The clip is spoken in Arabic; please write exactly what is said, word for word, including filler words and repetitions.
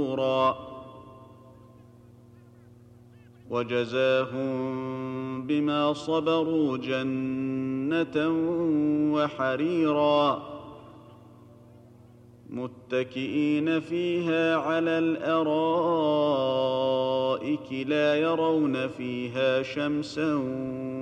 وجزاهم بما صبروا جنة وحريرا متكئين فيها على الأرائك لا يرون فيها شمسا